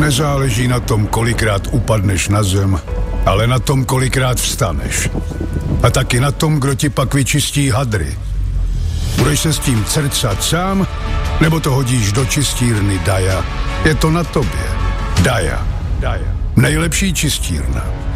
Nezáleží na tom, kolikrát upadneš na zem, ale na tom, kolikrát vstaneš. A taky na tom, kdo ti pak vyčistí hadry. Budeš se s tím crcat sám, nebo to hodíš do čistírny Daja? Je to na tobě. Daja. Nejlepší čistírna.